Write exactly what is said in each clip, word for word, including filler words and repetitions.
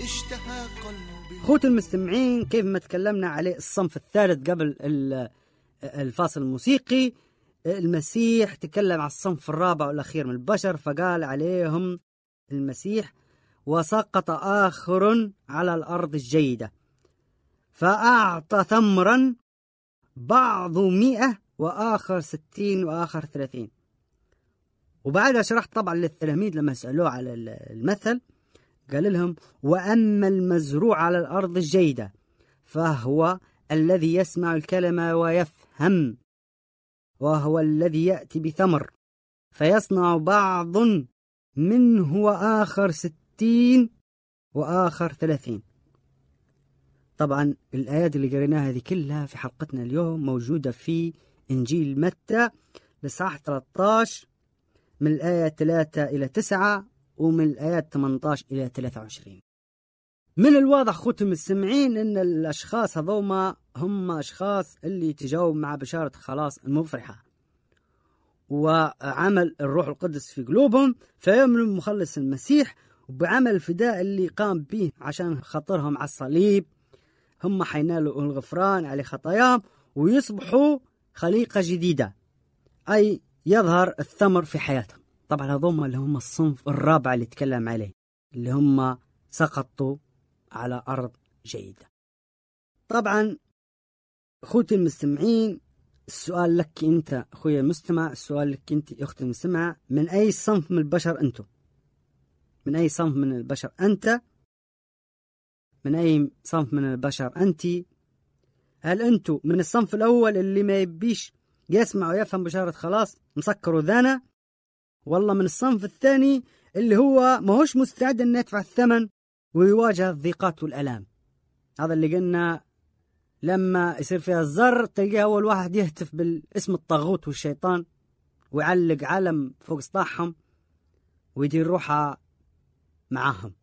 اشتهى قلبي. خوت المستمعين، كيف ما تكلمنا عليه الصنف الثالث قبل الفاصل الموسيقي، المسيح تكلم على الصنف الرابع والأخير من البشر، فقال عليهم المسيح: وسقط آخر على الأرض الجيدة فأعطى ثمرا، بعض مئة وآخر ستين وآخر ثلاثين. وبعدها شرحت طبعا للتلاميذ لما سألوه على المثل، قال لهم: وأما المزروع على الأرض الجيدة فهو الذي يسمع الكلمة ويفهم، وهو الذي يأتي بثمر فيصنع بعض منه وآخر ستين وآخر ثلاثين. طبعا الآيات اللي قريناها هذه كلها في حلقتنا اليوم موجودة في إنجيل متى الإصحاح ثلاثة عشر من الآية ثلاثة إلى تسعة ومن الآيات ثمانية عشر إلى ثلاثة وعشرين. من الواضح خوتم السمعين أن الأشخاص هذوما هم أشخاص اللي تجاوب مع بشارة خلاص المفرحة وعمل الروح القدس في قلوبهم، فيؤمنوا بمخلص المسيح وبعمل الفداء اللي قام به عشان خاطرهم على الصليب. هم حينالوا الغفران على خطاياهم ويصبحوا خليقة جديدة، أي يظهر الثمر في حياتهم. طبعا هذوما اللي هم الصنف الرابع اللي تكلم عليه، اللي هم سقطوا على أرض جيدة. طبعا أخوتي المستمعين، السؤال لك أنت أخوي المستمع، السؤال لك أنت أختي المستمع: من أي صنف من البشر أنتم؟ من أي صنف من البشر أنت؟ من أي صنف من البشر أنت؟ هل أنتم من الصنف الأول اللي ما يبيش يسمع ويفهم بشارة خلاص مسكر ذانا، والله من الصنف الثاني اللي هو ما هوش مستعد أن يدفع الثمن ويواجه الضيقات والألام؟ هذا اللي قلنا لما يصير فيها الزر تلقى أول واحد يهتف بالاسم الطاغوت والشيطان ويعلق علم فوق سطاحهم ويدير روحها معاهم.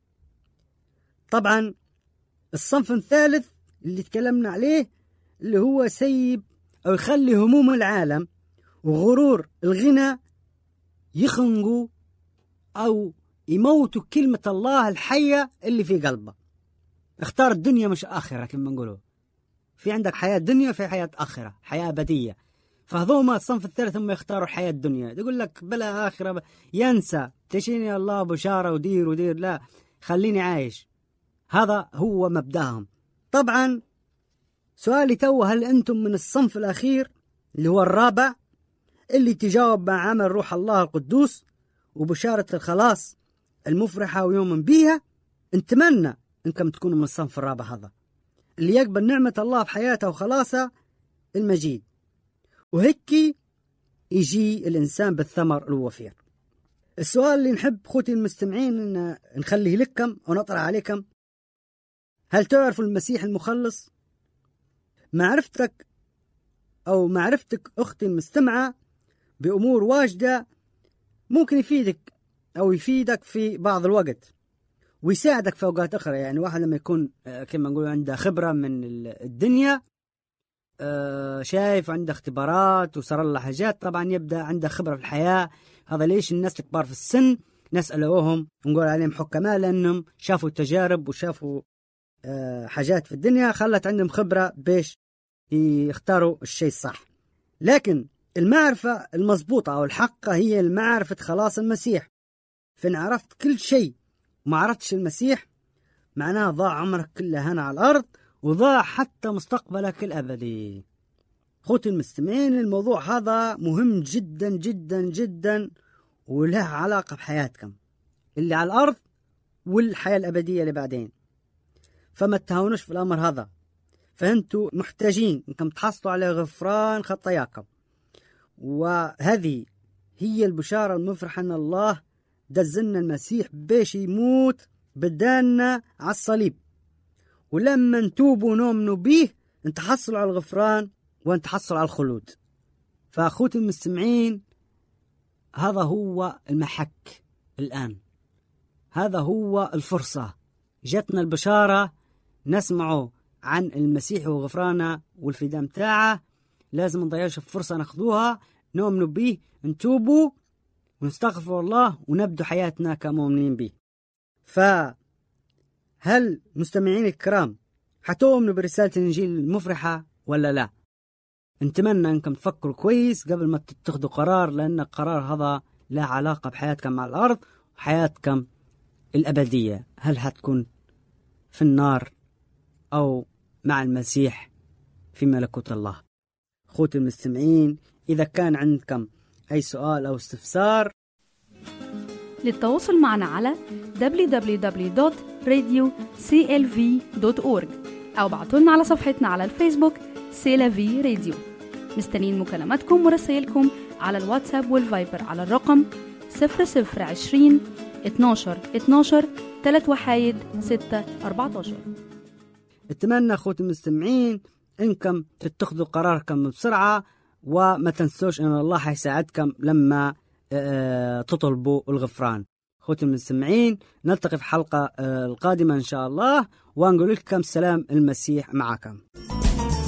طبعا الصنف الثالث اللي تكلمنا عليه اللي هو سيب أو يخلي هموم العالم وغرور الغنى يخنقوا أو يموتوا كلمة الله الحية اللي في قلبه. اختار الدنيا مش آخرة كما نقوله، في عندك حياة دنيا في حياة آخرة، حياة أبدية. فهذوما الصنف الثالث هم يختاروا الحياة الدنيا، يقول لك بلا آخرة ب... ينسى تشيني الله بشارة ودير ودير، لا خليني عايش. هذا هو مبدأهم. طبعا سؤالي تو، هل أنتم من الصنف الأخير اللي هو الرابع اللي تجاوب مع عمل روح الله القدوس وبشارة الخلاص المفرحة ويؤمن بيها؟ نتمنى أنكم تكونوا من الصنف الرابع هذا اللي يقبل نعمة الله في حياته وخلاصه المجيد، وهيك يجي الإنسان بالثمر الوفير. السؤال اللي نحب خوتي المستمعين إن نخليه لكم ونطرح عليكم: هل تعرفوا المسيح المخلص؟ معرفتك أو معرفتك أختي المستمعة بأمور واجدة ممكن يفيدك أو يفيدك في بعض الوقت ويساعدك في أوقات أخرى. يعني واحد لما يكون كما نقول عنده خبرة من الدنيا، شايف عنده اختبارات وصار له حاجات، طبعا يبدأ عنده خبرة في الحياة. هذا ليش الناس الكبار في السن نسألوهم ونقول عليهم حكماء، لأنهم شافوا تجارب وشافوا حاجات في الدنيا خلت عندهم خبرة بيش يختاروا الشيء الصح. لكن المعرفة المضبوطة أو الحقة هي المعرفة خلاص المسيح. فإن عرفت كل شيء وما عرفتش المسيح معناه ضاع عمرك كله هنا على الأرض وضاع حتى مستقبلك الأبدي. خوتي المستمعين، الموضوع هذا مهم جدا جدا جدا وله علاقة بحياتكم اللي على الأرض والحياة الأبدية اللي بعدين، فما تهاونوش في الأمر هذا. فأنتوا محتاجين أنكم تحصلوا على غفران خطاياكم، وهذه هي البشارة المفرحة أن الله دزلنا المسيح بيش يموت بدالنا على الصليب، ولما نتوبوا ونؤمنوا به نتحصلوا على الغفران ونتحصلوا على الخلود. فأخوتي المستمعين، هذا هو المحك الآن، هذا هو الفرصة. جاتنا البشارة نسمعوا عن المسيح وغفرانه والفداء متاعه، لازم نضيعش الفرصة ناخذوها، نؤمنوا به، نتوبوا ونستغفر الله ونبدو حياتنا كمؤمنين به. فهذه هل مستمعين الكرام حتؤمنوا برسالة الإنجيل المفرحة ولا لا؟ نتمنى أنكم تفكروا كويس قبل ما تتخذوا قرار، لأن القرار هذا له علاقة بحياتكم مع الأرض وحياتكم الأبدية. هل هتكون في النار أو مع المسيح في ملكوت الله؟ أخوتي المستمعين، إذا كان عندكم أي سؤال أو استفسار، للتواصل معنا على دبليو دبليو دبليو دوت راديو سي إل في دوت أورج أو بعتولنا على صفحتنا على الفيسبوك سيلافي راديو. مستنين مكالماتكم ورسائلكم على الواتساب والفايبر على الرقم صفر صفر عشرين اتناشر اتناشر تلات وحايد ستة أربعتاشر. اتمنى أخوتي المستمعين إنكم تتخذوا قراركم بسرعة، وما تنسوش أن الله حيساعدكم لما تطلبوا الغفران. أخوتي المستمعين، نلتقي في حلقة القادمة إن شاء الله، ونقول لكم سلام المسيح معكم.